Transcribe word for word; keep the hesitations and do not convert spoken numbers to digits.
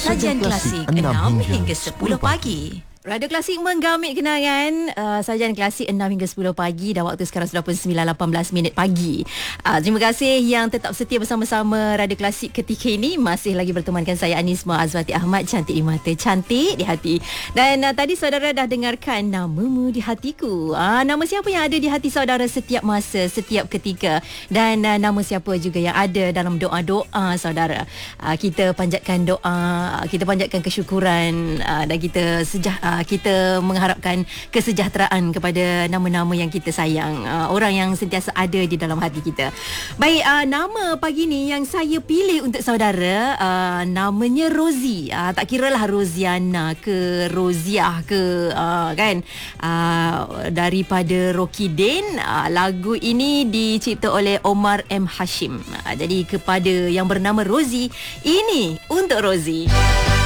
Sajian Klasik enam hingga sepuluh pagi. Radio Klasik menggamit kenangan uh, sajian klasik enam hingga sepuluh pagi dan waktu sekarang sudah pukul sembilan lapan belas minit pagi. Uh, terima kasih yang tetap setia bersama-sama Radio Klasik ketika ini. Masih lagi bertemankan saya Anisma Azwati Ahmad, cantik di mata, cantik di hati. Dan uh, tadi saudara dah dengarkan Namamu di Hatiku. Uh, nama siapa yang ada di hati saudara setiap masa, setiap ketika, dan uh, nama siapa juga yang ada dalam doa-doa saudara. Uh, kita panjatkan doa, uh, kita panjatkan kesyukuran uh, dan kita sejah uh, kita mengharapkan kesejahteraan kepada nama-nama yang kita sayang, uh, orang yang sentiasa ada di dalam hati kita. Baik, uh, nama pagi ni yang saya pilih untuk saudara, uh, namanya Rozi. Uh, tak kiralah Roziana ke Roziah ke, uh, kan, uh, daripada Rocky Din. Uh, lagu ini dicipta oleh Omar M. Hashim. Uh, jadi kepada yang bernama Rozi, ini untuk Rozi.